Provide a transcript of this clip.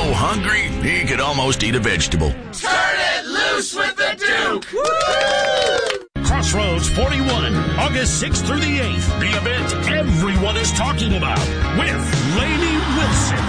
hungry he could almost eat a vegetable. Turn it loose with the Duke! Woo! Crossroads 41, August 6th through the 8th. The event everyone is talking about with Lainey Wilson.